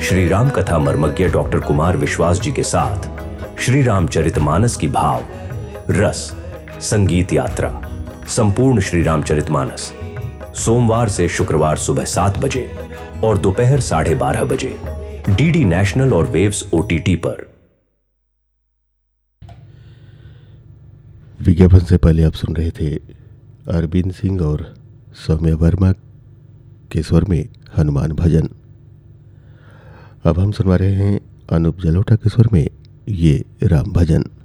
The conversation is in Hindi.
श्री राम कथा मर्मज्ञ डॉक्टर कुमार विश्वास जी के साथ श्री रामचरितमानस की भाव रस संगीत यात्रा संपूर्ण श्री रामचरितमानस सोमवार से शुक्रवार सुबह 7 बजे और दोपहर 12:30 बजे डीडी नेशनल और वेव्स ओटीटी पर। विज्ञापन से पहले आप सुन रहे थे अरविंद सिंह और सौम्या वर्मा के स्वर में हनुमान भजन। अब हम सुनवा रहे हैं अनूप जलोटा के स्वर में ये राम भजन।